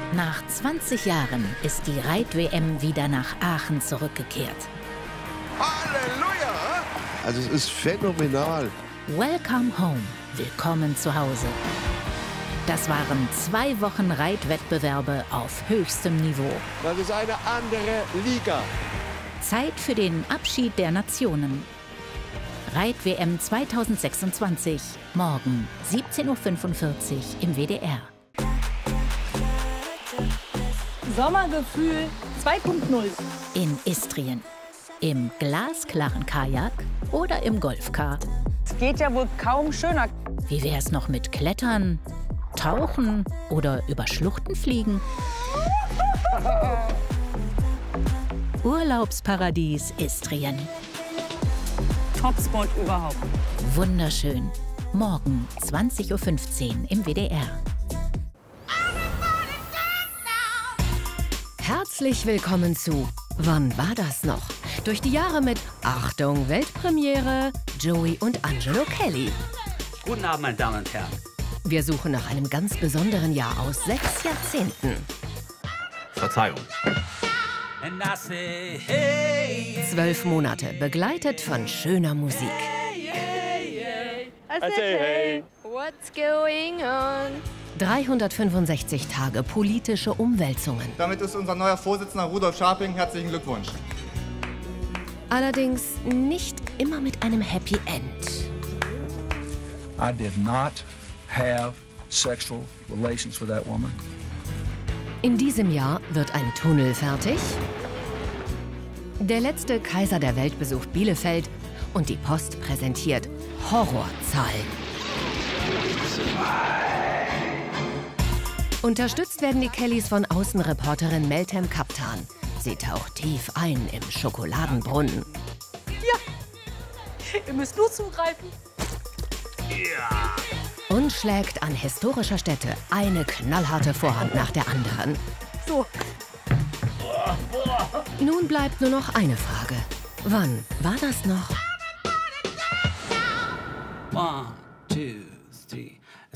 Nach 20 Jahren ist die Reit-WM wieder nach Aachen zurückgekehrt. Halleluja! Also es ist phänomenal. Welcome home, willkommen zu Hause. Das waren 2 Wochen Reitwettbewerbe auf höchstem Niveau. Das ist eine andere Liga. Zeit für den Abschied der Nationen. Reit-WM 2026, morgen 17:45 Uhr im WDR. Sommergefühl 2.0. In Istrien. Im glasklaren Kajak oder im Golfcar. Es geht ja wohl kaum schöner. Wie wär's noch mit Klettern, Tauchen oder über Schluchten fliegen? Urlaubsparadies Istrien. Topspot überhaupt. Wunderschön. Morgen 20:15 Uhr im WDR. Herzlich willkommen zu Wann war das noch? Durch die Jahre mit Achtung Weltpremiere, Joey und Angelo Kelly. Guten Abend, meine Damen und Herren. Wir suchen nach einem ganz besonderen Jahr aus 6 Jahrzehnten. Verzeihung. 12 Monate, begleitet von schöner Musik. I said, hey, what's going on? 365 Tage politische Umwälzungen. Damit ist unser neuer Vorsitzender Rudolf Scharping. Herzlichen Glückwunsch. Allerdings nicht immer mit einem Happy End. I did not have sexual relations with that woman. In diesem Jahr wird ein Tunnel fertig. Der letzte Kaiser der Welt besucht Bielefeld und die Post präsentiert Horrorzahlen. Unterstützt werden die Kellys von Außenreporterin Meltem Kaptan. Sie taucht tief ein im Schokoladenbrunnen. Ja, ihr müsst nur zugreifen. Und schlägt an historischer Stätte eine knallharte Vorhand nach der anderen. So. Nun bleibt nur noch eine Frage. Wann war das noch? 1, 2, 3.